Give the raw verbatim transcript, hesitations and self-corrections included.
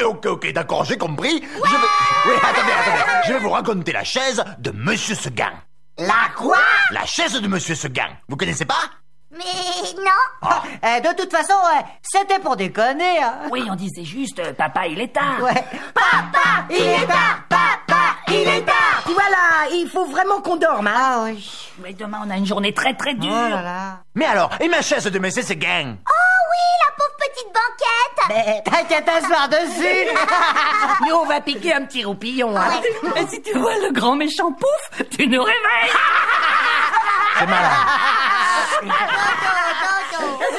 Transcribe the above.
ok, ok, d'accord, j'ai compris. Ouais. Je vais... Oui, attendez, attendez. Je vais vous raconter la chaise de Monsieur Seguin. La quoi? La chaise de Monsieur Seguin. Vous connaissez pas? Mais non. Ah. Eh, de toute façon, eh, c'était pour déconner. Hein. Oui, on disait juste, euh, papa, il est tard. Ouais. Papa, il est tard. Papa, il est tard. Puis voilà, il faut vraiment qu'on dorme, hein. Ah oui. Mais demain, on a une journée très très dure. Oh là là. Mais alors, et ma chaise de Monsieur Seguin? Oh oui, la pauvre petite banquette. Mais t'inquiète, asseoir dessus. Nous, on va piquer un petit roupillon, hein. Mais si tu vois le grand méchant pouf, tu nous réveilles. C'est malin. Dodo, dodo.